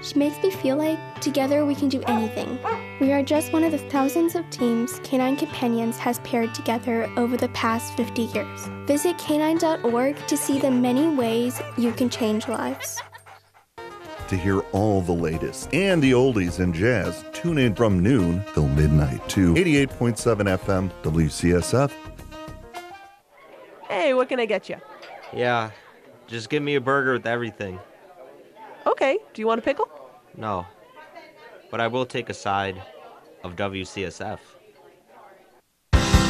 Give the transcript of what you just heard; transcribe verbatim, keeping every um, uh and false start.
She makes me feel like together we can do anything. We are just one of the thousands of teams Canine Companions has paired together over the past fifty years. Visit canine dot org to see the many ways you can change lives. To hear all the latest and the oldies in jazz, tune in from noon till midnight to eighty-eight point seven F M W C S F. Hey, what can I get you? Yeah, just give me a burger with everything. Okay, do you want a pickle? No, but I will take a side of W C S F.